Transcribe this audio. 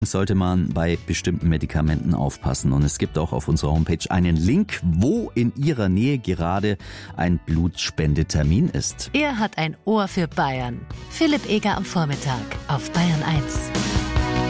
sollte man bei bestimmten Medikamenten aufpassen. Und es gibt auch auf unserer Homepage einen Link, wo in Ihrer Nähe gerade ein Blutspendetermin ist. Er hat ein Ohr für Bayern. Philipp Eger am Vormittag auf Bayern 1.